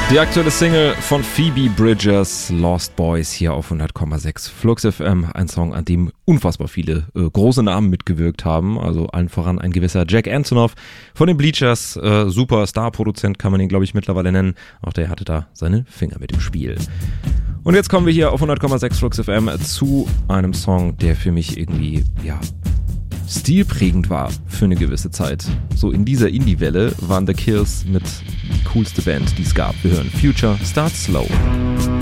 Die aktuelle Single von Phoebe Bridgers, Lost Boys, hier auf 100,6 Flux FM. Ein Song, an dem unfassbar viele große Namen mitgewirkt haben. Also allen voran ein gewisser Jack Antonoff von den Bleachers. Super Star-Produzent kann man ihn, glaube ich, mittlerweile nennen. Auch der hatte da seine Finger mit im Spiel. Und jetzt kommen wir hier auf 100,6 Flux FM zu einem Song, der für mich irgendwie, ja, stilprägend war für eine gewisse Zeit. So in dieser Indie-Welle waren The Kills mit die coolste Band, die es gab. Wir hören Future Start Slow.